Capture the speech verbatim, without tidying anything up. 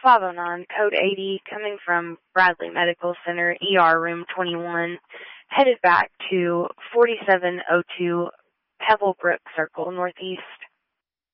five oh nine, code eighty, coming from Bradley Medical Center, E R room twenty-one, headed back to forty-seven oh two Pebblebrook Circle, Northeast.